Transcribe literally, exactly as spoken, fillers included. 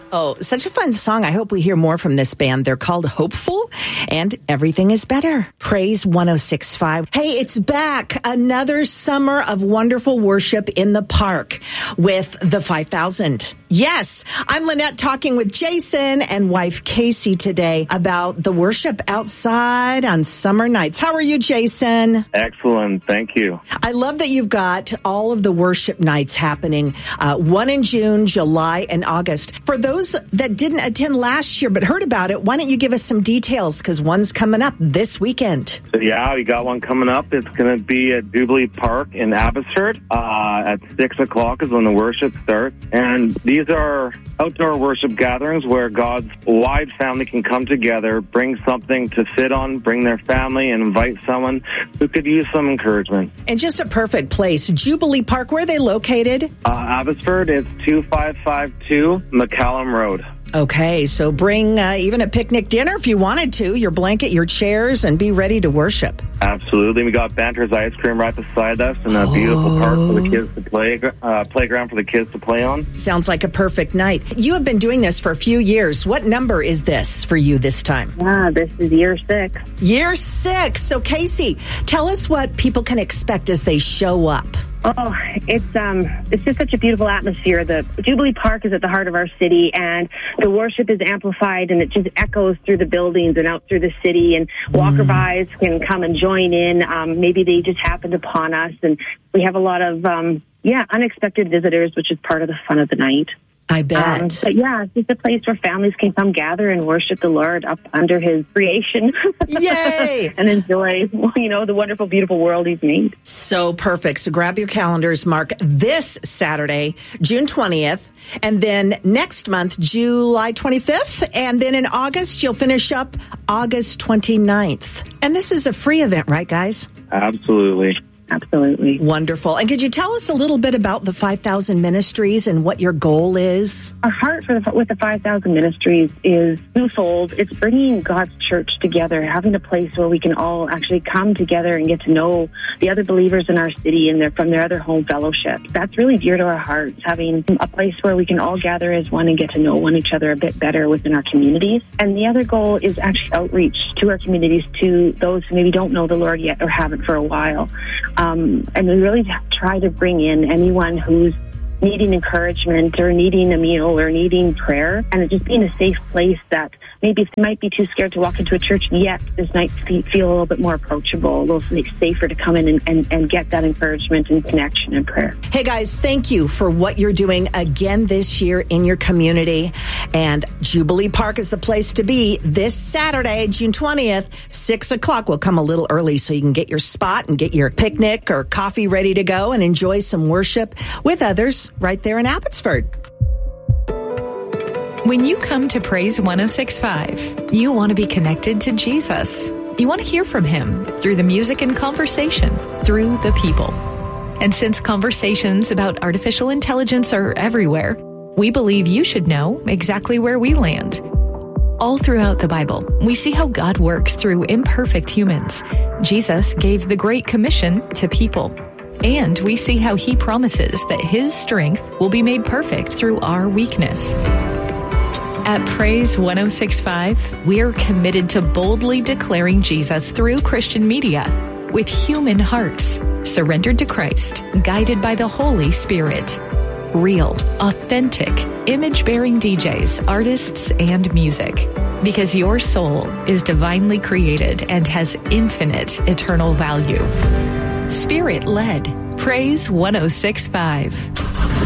Oh, such a fun song. I hope we hear more from this band. They're called Hopeful, and Everything is Better. Praise one oh six point five. Hey, it's back. Another summer of wonderful worship in the park with the five thousand. Yes, I'm Lynette talking with Jason and wife Casey today about the worship outside on summer nights. How are you, Jason? Excellent. Thank you. I love that you've got all of the worship nights happening, uh, one in June, July, and August. For those that didn't attend last year but heard about it, why don't you give us some details? Because one's coming up this weekend. So, yeah, we got one coming up. It's going to be at Jubilee Park in Abbotsford. Uh, at six o'clock is when the worship starts. And these are outdoor worship gatherings where God's wide family can come together, bring something to sit on, bring their family, and invite someone who could use some encouragement. And just a perfect place. Jubilee Park, where are they located? Uh, Abbotsford, it's two five five two McCallum Road. Okay, so bring uh, even a picnic dinner if you wanted to, your blanket, your chairs, and be ready to worship. Absolutely. We got Banter's Ice Cream right beside us and a oh. beautiful park for the kids to play, uh, playground for the kids to play on. Sounds like a perfect night. You have been doing this for a few years. What number is this for you this time? Yeah, this is year six. Year six. So, Casey, tell us what people can expect as they show up. Oh, it's um, it's just such a beautiful atmosphere. The Jubilee Park is at the heart of our city, and the worship is amplified, and it just echoes through the buildings and out through the city. And walker-bys can come and join in. Um, maybe they just happened upon us, and we have a lot of um, yeah, unexpected visitors, which is part of the fun of the night. I bet. Um, but yeah, it's just a place where families can come gather and worship the Lord up under His creation. Yay! And enjoy, you know, the wonderful, beautiful world He's made. So perfect. So grab your calendars, mark this Saturday, June twentieth, and then next month, July twenty-fifth, and then in August, you'll finish up August twenty-ninth. And this is a free event, right, guys? Absolutely. Absolutely. Wonderful. And could you tell us a little bit about the five thousand Ministries and what your goal is? Our heart for the, with the five thousand Ministries is twofold. It's bringing God's church together, having a place where we can all actually come together and get to know the other believers in our city and their, from their other home fellowships. That's really dear to our hearts, having a place where we can all gather as one and get to know one each other a bit better within our communities. And the other goal is actually outreach to our communities, to those who maybe don't know the Lord yet or haven't for a while. Um, and we really try to bring in anyone who's needing encouragement or needing a meal or needing prayer, and it just being a safe place that maybe they might be too scared to walk into a church, yet this might feel a little bit more approachable, a little safer to come in and, and, and get that encouragement and connection and prayer. Hey guys, thank you for what you're doing again this year in your community. And Jubilee Park is the place to be this Saturday, June twentieth, six o'clock. We'll come a little early so you can get your spot and get your picnic or coffee ready to go and enjoy some worship with others right there in Abbotsford. When you come to Praise one oh six point five, you want to be connected to Jesus. You want to hear from Him through the music and conversation, through the people. And since conversations about artificial intelligence are everywhere, we believe you should know exactly where we land. All throughout the Bible, we see how God works through imperfect humans. Jesus gave the Great Commission to people. And we see how He promises that His strength will be made perfect through our weakness. At Praise one oh six point five, we're committed to boldly declaring Jesus through Christian media with human hearts, surrendered to Christ, guided by the Holy Spirit. Real, authentic, image-bearing D Js, artists, and music. Because your soul is divinely created and has infinite eternal value. Spirit-led. Praise one oh six point five.